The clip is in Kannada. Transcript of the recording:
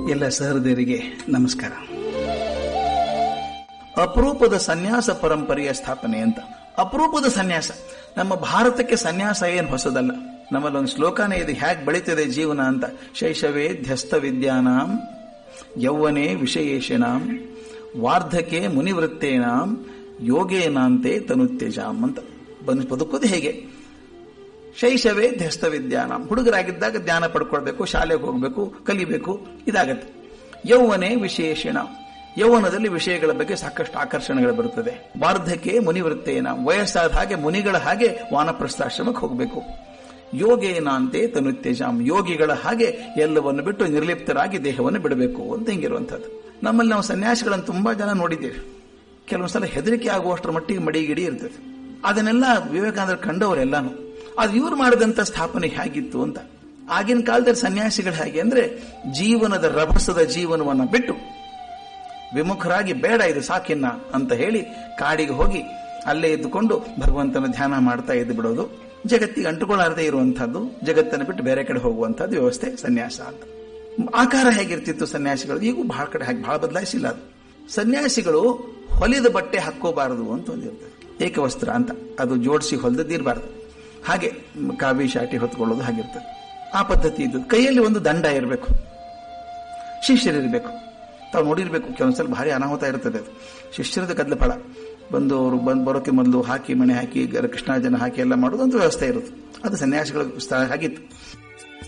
ಎಲ್ಲ ಸಹೃದಯರಿಗೆ ನಮಸ್ಕಾರ. ಅಪರೂಪದ ಸನ್ಯಾಸ ಪರಂಪರೆಯ ಸ್ಥಾಪನೆ ಅಂತ. ಅಪರೂಪದ ಸನ್ಯಾಸ. ನಮ್ಮ ಭಾರತಕ್ಕೆ ಸನ್ಯಾಸ ಏನು ಹೊಸದಲ್ಲ. ನಮ್ಮಲ್ಲಿ ಒಂದು ಶ್ಲೋಕನೇ ಇದೆ, ಹೇಗೆ ಬೆಳೀತಿದೆ ಜೀವನ ಅಂತ. ಶೈಶವೇ ಧ್ಯಸ್ತ ವಿದ್ಯಾನಾಂ ಯೌವನೆ ವಿಷಯೇಶನಾಂ ವಾರ್ಧಕೆ ಮುನಿವೃತ್ತೇನಾಂ ಯೋಗೇನಾಂತೆ ತನುತ್ಯಜಾಂ ಅಂತ ಬದುಕೋದು ಹೇಗೆ. ಶೈಶವೇ ಧ್ಯಸ್ತ ವಿದ್ಯಾನಾಂ, ಹುಡುಗರಾಗಿದ್ದಾಗ ಜ್ಞಾನ ಪಡ್ಕೊಳ್ಬೇಕು, ಶಾಲೆಗೆ ಹೋಗಬೇಕು, ಕಲಿಬೇಕು, ಇದಾಗತ್ತೆ. ಯೌವನೆ ವಿಶೇಷಣ, ಯೌವನದಲ್ಲಿ ವಿಷಯಗಳ ಬಗ್ಗೆ ಸಾಕಷ್ಟು ಆಕರ್ಷಣೆಗಳು ಬರುತ್ತದೆ. ವಾರ್ಧಕೆ ಮುನಿವೃತ್ತೇನ, ವಯಸ್ಸಾದ ಹಾಗೆ ಮುನಿಗಳ ಹಾಗೆ ವಾನಪ್ರಸ್ಥಾಶ್ರಮಕ್ಕೆ ಹೋಗಬೇಕು. ಯೋಗೇನಾಂತೆ ತನುತ್ಯಜಾಂ, ಯೋಗಿಗಳ ಹಾಗೆ ಎಲ್ಲವನ್ನು ಬಿಟ್ಟು ನಿರ್ಲಿಪ್ತರಾಗಿ ದೇಹವನ್ನು ಬಿಡಬೇಕು ಅಂತ ಹಿಂಗಿರುವಂಥದ್ದು. ನಮ್ಮಲ್ಲಿ ನಾವು ಸನ್ಯಾಸಿಗಳನ್ನು ತುಂಬಾ ಜನ ನೋಡಿದ್ದೇವೆ. ಕೆಲವೊಂದು ಸಲ ಹೆದರಿಕೆ ಆಗುವಷ್ಟರ ಮಟ್ಟಿಗೆ ಮಡಿಗಿಡಿ ಇರ್ತದೆ. ಅದನ್ನೆಲ್ಲ ವಿವೇಕಾನಂದರು ಕಂಡವರೆಲ್ಲಾನು. ಅದು ಇವರು ಮಾಡಿದಂತ ಸ್ಥಾಪನೆ ಹೇಗಿತ್ತು ಅಂತ. ಆಗಿನ ಕಾಲದಲ್ಲಿ ಸನ್ಯಾಸಿಗಳು ಹೇಗೆ ಅಂದ್ರೆ, ಜೀವನದ ರಭಸದ ಜೀವನವನ್ನು ಬಿಟ್ಟು ವಿಮುಖರಾಗಿ ಬೇಡ ಇದು ಸಾಕಿನ್ನ ಅಂತ ಹೇಳಿ ಕಾಡಿಗೆ ಹೋಗಿ ಅಲ್ಲೇ ಇದ್ದುಕೊಂಡು ಭಗವಂತನ ಧ್ಯಾನ ಮಾಡ್ತಾ ಇದ್ದು ಬಿಡೋದು. ಜಗತ್ತಿಗೆ ಅಂಟುಕೊಳ್ಳಾರದೆ ಇರುವಂತಹದ್ದು, ಜಗತ್ತನ್ನು ಬಿಟ್ಟು ಬೇರೆ ಕಡೆ ಹೋಗುವಂತಹದ್ದು ವ್ಯವಸ್ಥೆ ಸನ್ಯಾಸ ಅಂತ. ಆಕಾರ ಹೇಗಿರ್ತಿತ್ತು ಸನ್ಯಾಸಿಗಳು, ಈಗೂ ಬಹಳ ಕಡೆ ಹಾಗೆ ಬಹಳ ಬದಲಾಯಿಸಿಲ್ಲ. ಅದು ಸನ್ಯಾಸಿಗಳು ಹೊಲಿದ ಬಟ್ಟೆ ಹಾಕೋಬಾರದು ಅಂತ ಒಂದಿರ್ತದೆ, ಏಕವಸ್ತ್ರ ಅಂತ. ಅದು ಜೋಡಿಸಿ ಹೊಲಿದಿರಬಾರದು. ಹಾಗೆ ಕಾವಿ ಶಾಟಿ ಹೊತ್ಕೊಳ್ಳೋದು ಹಾಗಿರ್ತದೆ. ಆ ಪದ್ಧತಿ ಇದ್ದದ್ದು. ಕೈಯಲ್ಲಿ ಒಂದು ದಂಡ ಇರಬೇಕು, ಶಿಷ್ಯರಿರಬೇಕು. ತಾವು ನೋಡಿರ್ಬೇಕು, ಕೆಲವೊಂದ್ಸಲ ಭಾರಿ ಅನಾಹುತ ಇರ್ತದೆ. ಅದು ಶಿಷ್ಯರದ ಕದ್ಲಫಳ ಬಂದು ಅವರು ಬರೋಕೆ ಮೊದಲು ಹಾಕಿ ಮಣೆ ಹಾಕಿ ಕೃಷ್ಣಾರ್ಜನ ಹಾಕಿ ಎಲ್ಲ ಮಾಡೋದು ಅಂತ ವ್ಯವಸ್ಥೆ ಇರುತ್ತೆ. ಅದು ಸನ್ಯಾಸಿಗಳ ಸ್ಥಳ ಆಗಿತ್ತು.